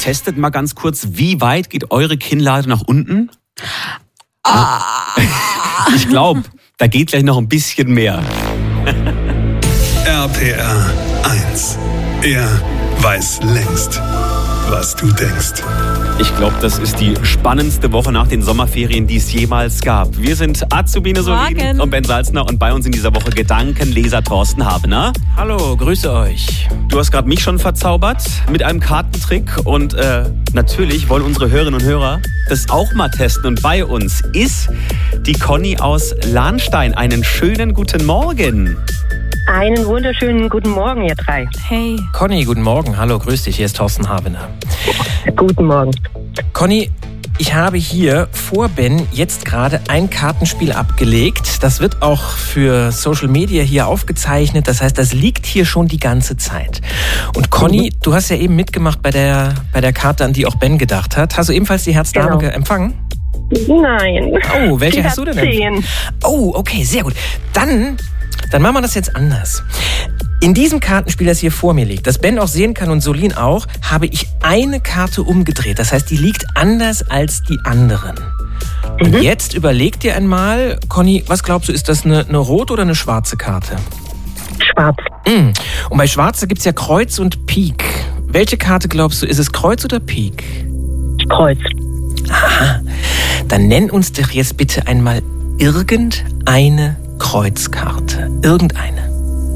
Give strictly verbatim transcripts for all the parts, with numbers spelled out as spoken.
testet mal ganz kurz, wie weit geht eure Kinnlade nach unten? Ah. Ich glaube, da geht gleich noch ein bisschen mehr. R P R eins. Er weiß längst, was du denkst. Ich glaube, das ist die spannendste Woche nach den Sommerferien, die es jemals gab. Wir sind Azubine Solin und Ben Salzner und bei uns in dieser Woche Gedankenleser Thorsten Habener. Hallo, grüße euch. Du hast gerade mich schon verzaubert mit einem Kartentrick und äh, natürlich wollen unsere Hörerinnen und Hörer das auch mal testen. Und bei uns ist die Conny aus Lahnstein. Einen schönen guten Morgen. Einen wunderschönen guten Morgen, ihr drei. Hey. Conny, guten Morgen. Hallo, grüß dich. Hier ist Thorsten Habener. Guten Morgen. Conny, ich habe hier vor Ben jetzt gerade ein Kartenspiel abgelegt. Das wird auch für Social Media hier aufgezeichnet. Das heißt, das liegt hier schon die ganze Zeit. Und Conny, mhm. du hast ja eben mitgemacht bei der, bei der Karte, an die auch Ben gedacht hat. Hast du ebenfalls die Herzdame genau. empfangen? Nein. Oh, welche hast du denn empfangen? Oh, okay, sehr gut. Dann... Dann machen wir das jetzt anders. In diesem Kartenspiel, das hier vor mir liegt, das Ben auch sehen kann und Solin auch, habe ich eine Karte umgedreht. Das heißt, die liegt anders als die anderen. Und mhm. jetzt überleg dir einmal, Conny, was glaubst du, ist das eine, eine rote oder eine schwarze Karte? Schwarz. Mhm. Und bei Schwarze gibt es ja Kreuz und Pik. Welche Karte glaubst du, ist es Kreuz oder Pik? Kreuz. Aha. Dann nenn uns doch jetzt bitte einmal irgendeine Kreuzkarte. Irgendeine.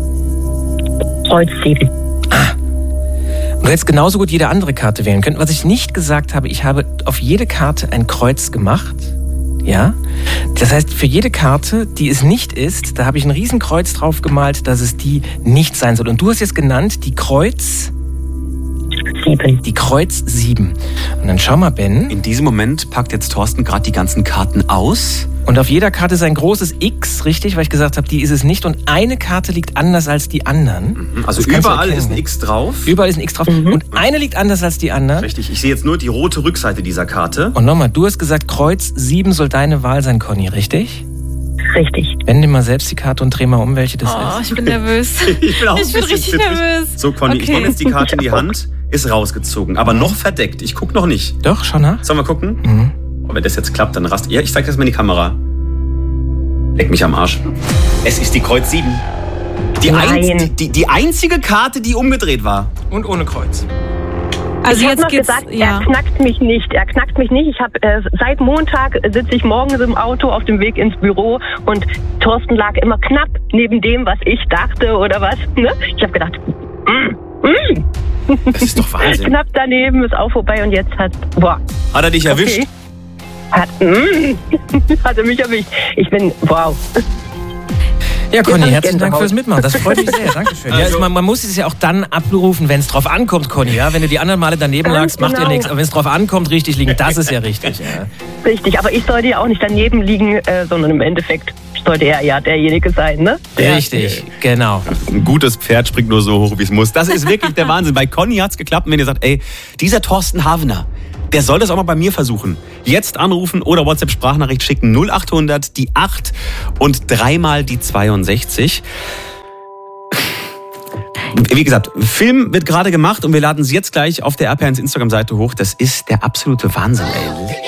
Kreuz sieben. Ah. Und du hättest genauso gut jede andere Karte wählen können. Was ich nicht gesagt habe, ich habe auf jede Karte ein Kreuz gemacht. Ja? Das heißt, für jede Karte, die es nicht ist, da habe ich ein Riesenkreuz drauf gemalt, dass es die nicht sein soll. Und du hast jetzt genannt, die Kreuz... Sieben. Die Kreuz sieben. Und dann schau mal, Ben. In diesem Moment packt jetzt Thorsten gerade die ganzen Karten aus. Und auf jeder Karte ist ein großes X, richtig? Weil ich gesagt habe, die ist es nicht. Und eine Karte liegt anders als die anderen. Also überall ist ein X drauf. Überall ist ein X drauf. Mhm. Und eine liegt anders als die anderen. Richtig, ich sehe jetzt nur die rote Rückseite dieser Karte. Und nochmal, du hast gesagt, Kreuz sieben soll deine Wahl sein, Conny, richtig? Richtig. Wende mal selbst die Karte und dreh mal um, welche das oh, ist. Oh, ich bin nervös. ich bin, auch ich bin richtig zittrig. nervös. So, Conny, okay. Ich nehme jetzt die Karte in die Hand. Ist rausgezogen, aber noch verdeckt. Ich guck noch nicht. Doch, schon nach? Sollen wir gucken? Mhm. Und wenn das jetzt klappt, dann rast... Ja, ich zeig das mal in die Kamera. Leck mich am Arsch. Es ist die Kreuz sieben. Die, ein, die, die einzige Karte, die umgedreht war. Und ohne Kreuz. Also ich habe noch gesagt, ja. er knackt mich nicht. Er knackt mich nicht. Ich habe äh, seit Montag sitze ich morgens im Auto auf dem Weg ins Büro und Thorsten lag immer knapp neben dem, was ich dachte oder was. Ne? Ich habe gedacht, mm, mm. Das ist doch Wahnsinn. Knapp daneben ist auch vorbei und jetzt hat... Boah. Hat er dich erwischt? Okay. Hat, mm, hat er mich erwischt. Ich bin... Wow. Ja, Conny, herzlichen Dank fürs Mitmachen. Das freut mich sehr. Dankeschön. Also, ja, also man, man muss es ja auch dann abrufen, wenn es drauf ankommt, Conny. Ja? Wenn du die anderen Male daneben lagst, macht genau. ja nichts. Aber wenn es drauf ankommt, richtig liegen, das ist ja richtig. Ja. Richtig, aber ich sollte ja auch nicht daneben liegen, äh, sondern im Endeffekt sollte er ja derjenige sein, ne? Richtig, genau. Ein gutes Pferd springt nur so hoch, wie es muss. Das ist wirklich der Wahnsinn. Bei Conny hat es geklappt. Und wenn ihr sagt, ey, dieser Thorsten Habener, der soll das auch mal bei mir versuchen. Jetzt anrufen oder WhatsApp-Sprachnachricht schicken. null acht hundert, die acht und dreimal die zweiundsechzig. Wie gesagt, Film wird gerade gemacht und wir laden es jetzt gleich auf der R P eins Instagram-Seite hoch. Das ist der absolute Wahnsinn, ey.